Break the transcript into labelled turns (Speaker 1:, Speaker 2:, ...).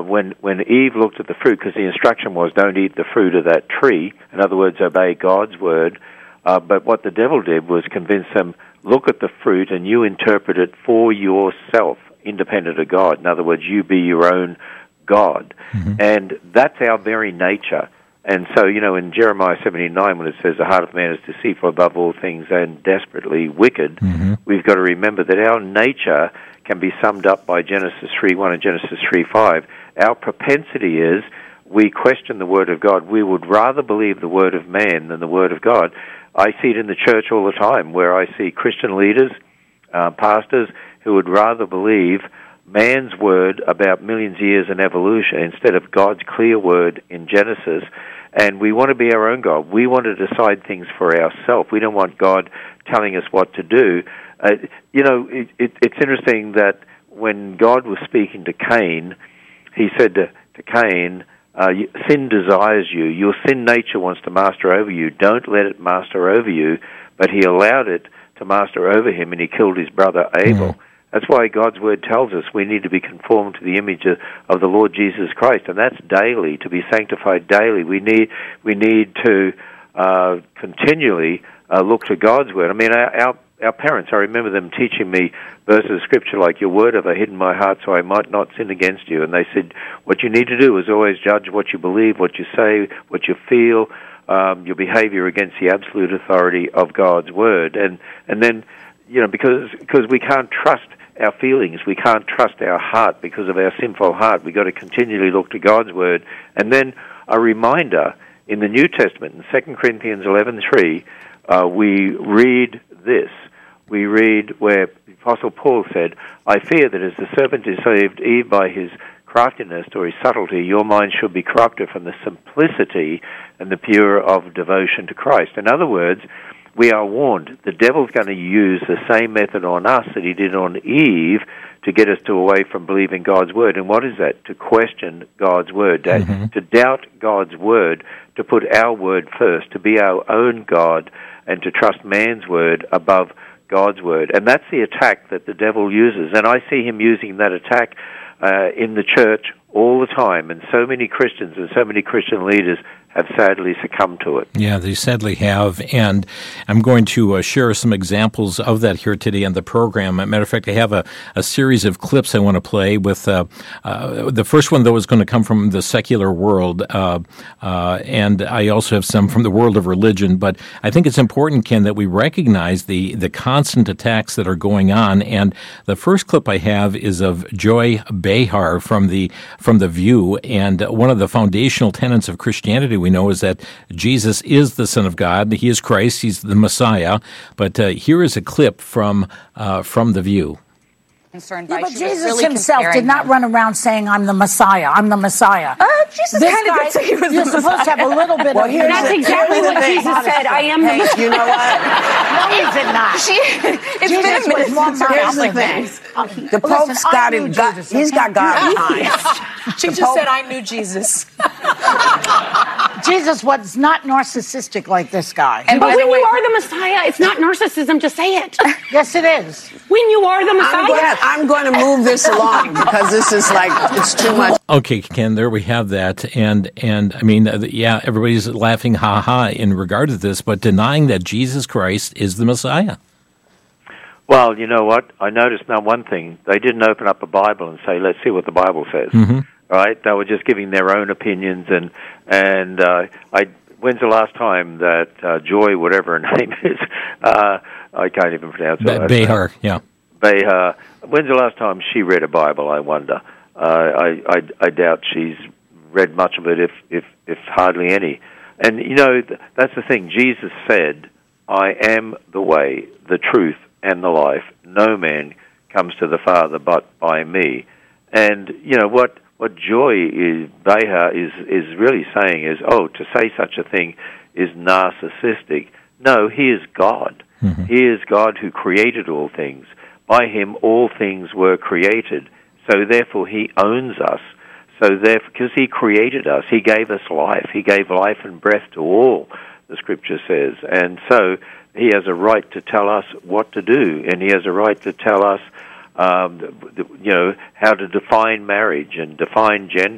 Speaker 1: when Eve looked at the fruit, because the instruction was don't eat the fruit of that tree, in other words, obey God's word, but what the devil did was convince them, look at the fruit and you interpret it for yourself, independent of God. In other words, you be your own God. Mm-hmm. And that's our very nature. And so, in Jeremiah 17:9, when it says the heart of man is deceitful above all things and desperately wicked, mm-hmm. we've got to remember that our nature can be summed up by Genesis 3:1 and Genesis 3:5. Our propensity is we question the Word of God. We would rather believe the Word of man than the Word of God. I see it in the church all the time, where I see Christian leaders, pastors, who would rather believe man's word about millions of years in evolution instead of God's clear word in Genesis. And we want to be our own God. We want to decide things for ourselves. We don't want God telling us what to do. It's interesting that when God was speaking to Cain, he said to Cain, sin desires you. Your sin nature wants to master over you. Don't let it master over you. But he allowed it to master over him, and he killed his brother Abel. Mm. That's why God's Word tells us we need to be conformed to the image of the Lord Jesus Christ, and that's daily, to be sanctified daily. We need to continually look to God's Word. I mean, our parents, I remember them teaching me verses of Scripture like, your word have I hidden in my heart so I might not sin against you. And they said, what you need to do is always judge what you believe, what you say, what you feel, your behavior against the absolute authority of God's Word. And then, because we can't trust our feelings, we can't trust our heart because of our sinful heart. We've got to continually look to God's Word. And then a reminder, in the New Testament, in 2 Corinthians 11:3, we read this. We read where the Apostle Paul said, I fear that as the serpent deceived Eve by his craftiness or his subtlety, your mind should be corrupted from the simplicity and the pure of devotion to Christ. In other words, we are warned the devil's going to use the same method on us that he did on Eve to get us away from believing God's Word. And what is that? To question God's Word, to doubt God's Word, to put our word first, to be our own God, and to trust man's word above God's Word. And that's the attack that the devil uses. And I see him using that attack in the church all the time. And so many Christians and so many Christian leaders have sadly succumbed to it.
Speaker 2: Yeah, they sadly have, and I'm going to share some examples of that here today on the program. As a matter of fact, I have a series of clips I want to play with. The first one, though, is going to come from the secular world, and I also have some from the world of religion, but I think it's important, Ken, that we recognize the constant attacks that are going on, and the first clip I have is of Joy Behar from the View, and one of the foundational tenets of Christianity we know is that Jesus is the Son of God. He is Christ. He's the Messiah. But here is a clip from The View.
Speaker 3: But Jesus himself did not run around saying, I'm the Messiah, I'm the Messiah.
Speaker 4: Jesus kind of did say he was
Speaker 3: You're supposed to have a little bit of...
Speaker 4: That's exactly what Jesus said. I am the Messiah.
Speaker 3: You know what? No, he did not.
Speaker 4: It's been a minute.
Speaker 3: Here's the thing.
Speaker 5: The Pope's got him. He's got God behind.
Speaker 4: She just said, I knew Jesus.
Speaker 3: Jesus was not narcissistic like this guy.
Speaker 4: But when you are the Messiah, it's not narcissism to say it.
Speaker 3: Yes, it is.
Speaker 4: When you are the Messiah...
Speaker 5: I'm going to move this along because this is it's too much.
Speaker 2: Okay, Ken, there we have that. And I mean, everybody's laughing ha-ha in regard to this, but denying that Jesus Christ is the Messiah.
Speaker 1: Well, you know what? I noticed now one thing. They didn't open up a Bible and say, let's see what the Bible says. Mm-hmm. Right? They were just giving their own opinions. And when's the last time that Joy, whatever her name is, I can't even pronounce it.
Speaker 2: Behar, yeah.
Speaker 1: Behar. When's the last time she read a Bible, I wonder? I doubt she's read much of it, if hardly any. And, that's the thing. Jesus said, I am the way, the truth, and the life. No man comes to the Father but by me. And, what Joy Behar is really saying is, to say such a thing is narcissistic. No, he is God. Mm-hmm. He is God who created all things. By him all things were created. So therefore he owns us. So therefore, because he created us, he gave us life. He gave life and breath to all, the Scripture says. And so he has a right to tell us what to do, and he has a right to tell us how to define marriage and define gender.